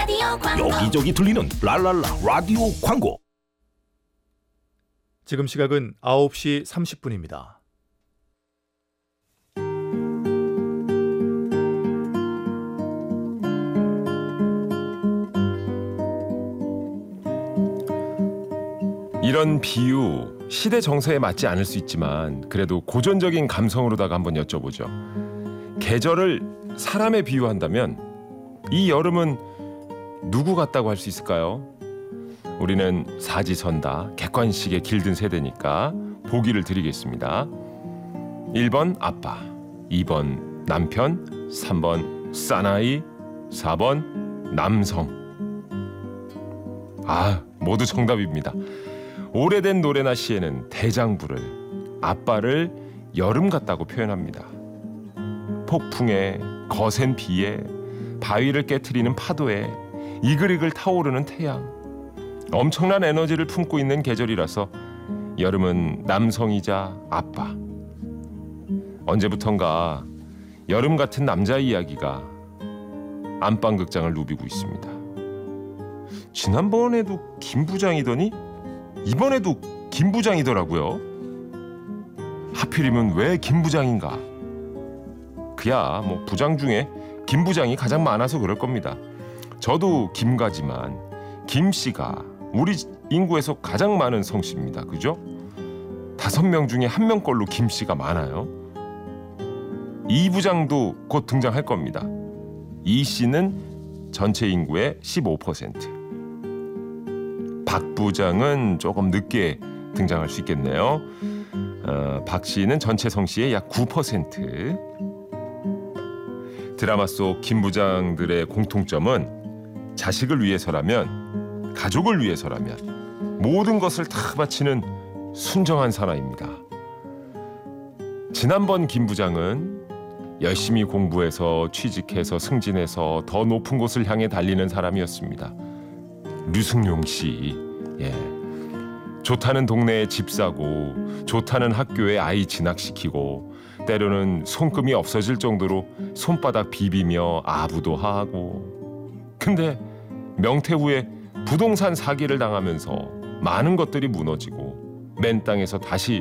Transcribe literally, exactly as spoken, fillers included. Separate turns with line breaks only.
라디오 광고.
여기저기 들리는 랄랄라 라디오 광고.
지금 시각은 아홉 시 삼십 분입니다.
이런 비유, 시대 정서에 맞지 않을 수 있지만 그래도 고전적인 감성으로다가 한번 여쭤보죠. 계절을 사람에 비유한다면 이 여름은 누구 같다고 할 수 있을까요? 우리는 사지선다, 객관식에 길든 세대니까 보기를 드리겠습니다. 일 번 아빠, 이 번 남편, 삼 번 사나이, 사 번 남성. 아, 모두 정답입니다. 오래된 노래나 시에는 대장부를, 아빠를 여름 같다고 표현합니다. 폭풍에, 거센 비에, 바위를 깨트리는 파도에, 이글이글 타오르는 태양. 엄청난 에너지를 품고 있는 계절이라서 여름은 남성이자 아빠. 언제부턴가 여름 같은 남자 이야기가 안방극장을 누비고 있습니다. 지난번에도 김 부장이더니 이번에도 김 부장이더라고요. 하필이면 왜 김 부장인가? 그야 뭐 부장 중에 김 부장이 가장 많아서 그럴 겁니다. 저도 김가지만 김 씨가 우리 인구에서 가장 많은 성씨입니다. 그죠? 다섯 명 중에 한 명 걸로 김 씨가 많아요. 이 부장도 곧 등장할 겁니다. 이 씨는 전체 인구의 십오 퍼센트. 박 부장은 조금 늦게 등장할 수 있겠네요. 어, 박 씨는 전체 성씨의 약 구 퍼센트. 드라마 속 김 부장들의 공통점은 자식을 위해서라면, 가족을 위해서라면 모든 것을 다 바치는 순정한 사나이입니다. 지난번 김 부장은 열심히 공부해서 취직해서 승진해서 더 높은 곳을 향해 달리는 사람이었습니다. 류승용 씨, 예, 좋다는 동네에 집 사고 좋다는 학교에 아이 진학시키고 때로는 손금이 없어질 정도로 손바닥 비비며 아부도 하고. 근데 명퇴 후에 부동산 사기를 당하면서 많은 것들이 무너지고 맨 땅에서 다시